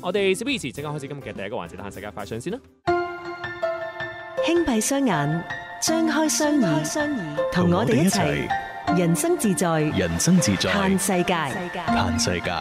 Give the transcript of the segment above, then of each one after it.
我哋事不宜遲，即刻開始今日嘅第一個環節，睇下世界快訊先啦。 輕閉雙眼，張開雙耳，同我哋一齊人生自在， 人生自在， 嘆世界。 嘆世界。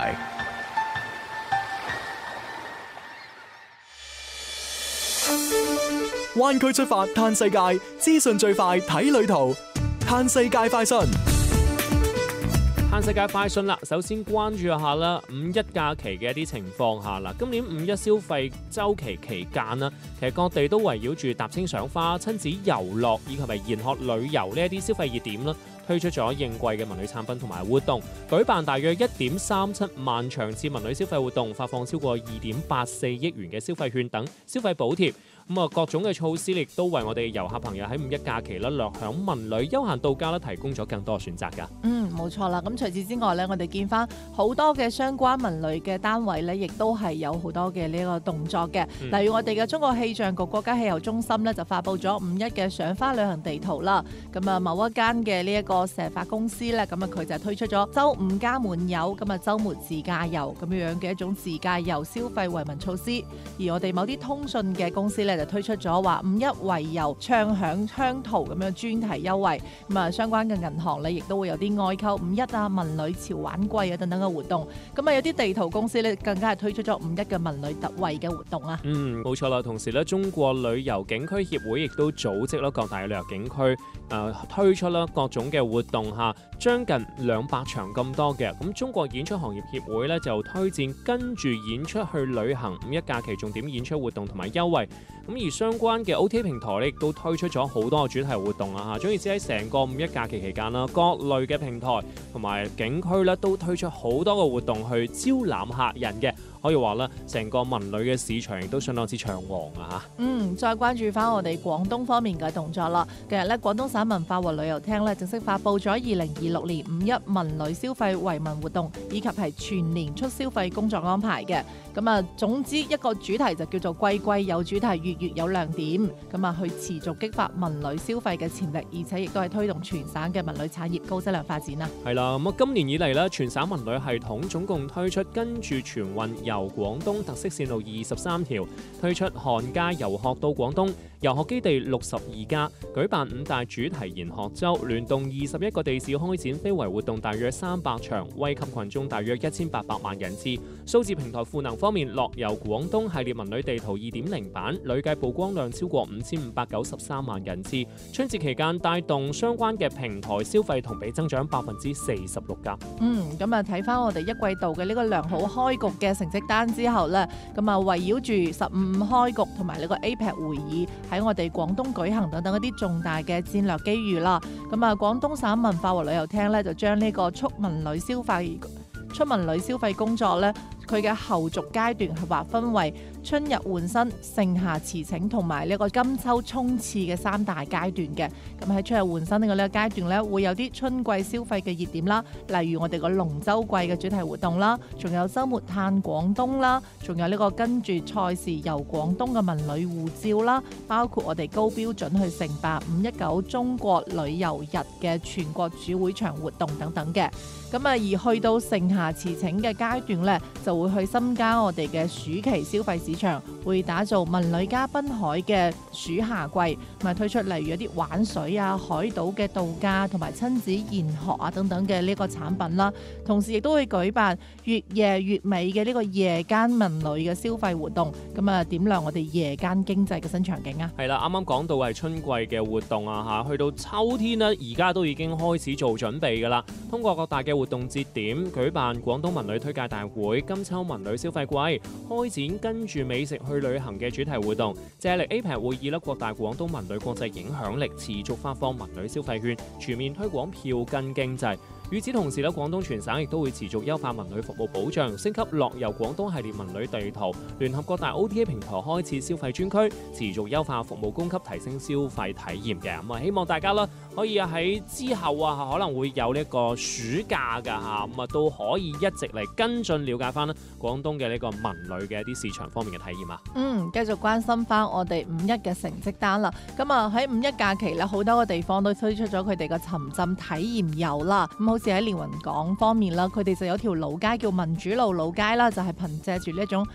灣區出發嘆世界，資訊最快睇旅途，嘆世界快訊。 嘆世界快訊啦，首先關注一下啦，五一假期嘅一啲情況下啦。今年五一消費週期期間啦，其實各地都圍繞住踏青賞花、親子遊樂以及係研學旅遊呢一啲消費熱點啦，推出咗應季嘅文旅產品同埋活動，舉辦大約1.37萬場次文旅消費活動，發放超過2.84億元嘅消費券等消費補貼。各種嘅措施亦都為我哋遊客朋友喺五一假期啦，樂享文旅休閒度假啦，提供咗更多嘅選擇㗎。 冇錯啦。咁除此之外咧，我哋見翻好多嘅相關文旅嘅單位咧，亦都係有好多嘅呢個動作嘅。例如我哋嘅中國氣象局國家氣候中心咧，就發布咗五一嘅賞花旅行地圖啦。咁啊，某一間嘅呢一個石化公司咧，咁啊佢就推出咗周五加滿遊，咁啊週末自駕遊咁樣嘅一種自駕遊消費惠民措施。而我哋某啲通訊嘅公司咧，就推出咗話五一惠遊暢享鄉途咁樣專題優惠。咁啊，相關嘅銀行咧，亦都會有啲外購五一啊、文旅潮玩季啊等等嘅活動。咁啊，有啲地圖公司咧，更加係推出咗五一嘅文旅特惠嘅活動啊。 冇錯啦。同時咧，中國旅遊景區協會亦都組織咗各大旅遊景區推出啦各種嘅活動嚇，將近200場咁多嘅。咁中國演出行業協會咧就推薦跟住演出去旅行五一假期重點演出活動同埋優惠。咁而相關嘅 OTA 平台咧亦都推出咗好多嘅主題活動啊嚇。總言之喺成個五一假期期間啦，各類嘅平台同埋景區咧都推出好多嘅活動去招攬客人嘅。可以話咧，成個文旅嘅市場亦都相當之暢旺啊嚇。 再關注翻我哋廣東方面嘅動作啦。近日咧，廣東省文化和旅遊廳咧正式發布咗2026年五一文旅消費惠民活動以及係全年出消費工作安排嘅。咁啊，總之一個主題就叫做季季有主題，月月有亮點。咁啊，去持續激發文旅消費嘅潛力，而且亦都係推動全省嘅文旅產業高質量發展啦。 係啦，咁今年以嚟咧，全省文旅系統總共推出跟住全運遊廣東特色線路23條，推出寒假遊學到廣東，遊學基地62家，舉辦5大主題研學周，聯動21個地市開展非遺活動大約300場，惠及群眾大約1800萬人次。數字平台賦能方面，樂遊廣東系列文旅地圖 2.0 版累計曝光量超過5593萬人次。春節期間帶動相關嘅平台消費同比增長46%㗎。 咁啊睇翻我哋一季度嘅呢個良好開局嘅成績單之後呢，咁啊圍繞住15開局同埋呢個 APEC 會議喺我哋廣東舉行等等一啲重大嘅戰略機遇啦。咁啊，廣東省文化和旅遊廳呢，就將呢個促文旅消費工作呢，佢嘅後續階段係劃分為春日換新、盛夏辭請同埋呢個金秋衝刺嘅3大階段嘅。咁喺春日換新呢個階段呢，會有啲春季消費嘅熱點啦，例如我哋個龍舟季嘅主題活動啦，仲有週末嘆廣東啦，仲有呢個跟住賽事遊廣東嘅文旅護照啦，包括我哋高標準去承辦519中國旅遊日嘅全國主會場活動等等嘅。咁啊，而去到盛夏辭請嘅階段呢，就會去深加我哋嘅暑期消費市場，會打造文旅加濱海嘅暑夏季，咪推出例如一啲玩水啊、海島嘅度假同埋親子研學啊等等嘅呢個產品啦。同時亦都會舉辦越夜越美嘅呢個夜間文旅嘅消費活動，咁啊點亮我哋夜間經濟嘅新場景啊！ 係啦，啱啱講到係春季嘅活動啊嚇，去到秋天呢，而家都已經開始做準備㗎啦。通過各大嘅活動節點，舉辦廣東文旅推介大會、金秋文旅消費季，開展跟住美食去旅行嘅主題活動，借力 APEC 會議啦，擴大廣東文旅國際影響力，持續發放文旅消費券，全面推廣票根經濟。與此同時咧，廣東全省亦都會持續優化文旅服務保障，升級樂遊廣東系列文旅地圖，聯合各大 OTA 平台開設消費專區，持續優化服務供給，提升消費體驗嘅。咁啊，希望大家啦可以喺之後啊，可能會有呢個暑假㗎嚇，咁啊都可以一直嚟跟進了解翻啦廣東嘅呢個文旅嘅一啲市場方面嘅體驗啊。 繼續關心翻我哋五一嘅成績單啦。咁啊喺五一假期咧，好多個地方都推出咗佢哋嘅沉浸體驗遊啦。好似喺連雲港方面啦，佢哋就有條老街叫民主路老街啦，就係憑藉住呢一種